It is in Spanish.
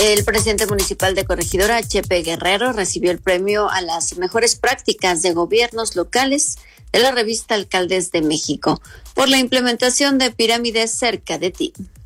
El presidente municipal de Corregidora, Chepe Guerrero, recibió el premio a las mejores prácticas de gobiernos locales de la revista Alcaldes de México por la implementación de pirámides cerca de ti.